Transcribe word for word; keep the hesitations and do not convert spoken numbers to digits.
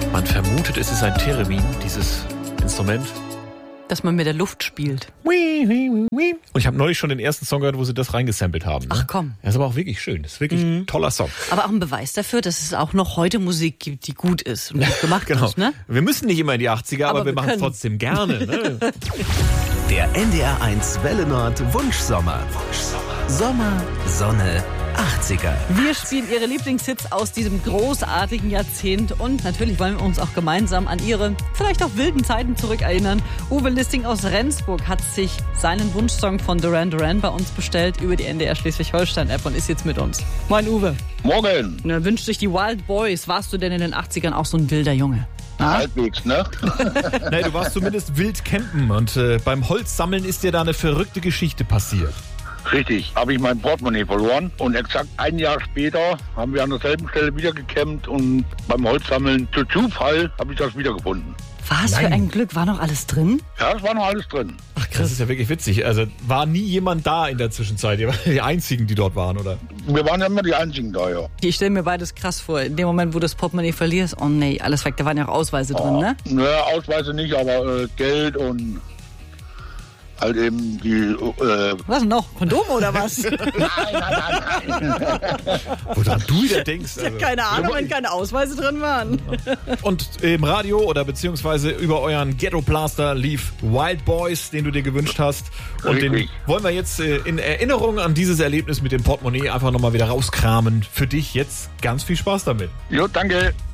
Man vermutet, es ist ein Theremin, dieses Instrument. Dass man mit der Luft spielt. Und ich habe neulich schon den ersten Song gehört, wo sie das reingesampelt haben. Ne? Ach komm. Das ist aber auch wirklich schön. Das ist wirklich mhm. ein toller Song. Aber auch ein Beweis dafür, dass es auch noch heute Musik gibt, die gut ist und gut gemacht genau. ist. Ne? Wir müssen nicht immer in die achtziger, aber, aber wir, wir machen es trotzdem gerne. Ne? Der N D R eins Welle Nord Wunschsommer. Wunschsommer. Sommer, Sonne, achtziger. Wir spielen Ihre Lieblingshits aus diesem großartigen Jahrzehnt und natürlich wollen wir uns auch gemeinsam an Ihre vielleicht auch wilden Zeiten zurückerinnern. Uwe Listing aus Rendsburg hat sich seinen Wunschsong von Duran Duran bei uns bestellt über die N D R Schleswig-Holstein-App und ist jetzt mit uns. Moin Uwe. Morgen. Und er wünscht sich die Wild Boys. Warst du denn in den achtzigern auch so ein wilder Junge? Na? Halbwegs, ne? Nein, du warst zumindest wild campen und äh, beim Holzsammeln ist dir da eine verrückte Geschichte passiert. Richtig, habe ich mein Portemonnaie verloren und exakt ein Jahr später haben wir an derselben Stelle wieder gecampt und beim Holzsammeln zu Zufall habe ich das wiedergefunden. Was für ein Glück, war noch alles drin? Ja, es war noch alles drin. Ach krass, das ist ja wirklich witzig. Also war nie jemand da in der Zwischenzeit, ihr wart die Einzigen, die dort waren, oder? Wir waren ja immer die Einzigen da, ja. Ich stelle mir beides krass vor. In dem Moment, wo du das Portemonnaie verlierst, oh nee, alles weg, da waren ja auch Ausweise oh, drin, ne? Naja, Ausweise nicht, aber äh, Geld und halt eben die... Äh was noch? Kondom oder was? nein, nein, nein, nein. Woran du wieder denkst. Also. Keine Ahnung, wenn keine Ausweise drin waren. Und im Radio oder beziehungsweise über euren Ghetto Blaster lief Wild Boys, den du dir gewünscht hast. Und Richtig. Den wollen wir jetzt in Erinnerung an dieses Erlebnis mit dem Portemonnaie einfach nochmal wieder rauskramen. Für dich jetzt ganz viel Spaß damit. Jo, danke.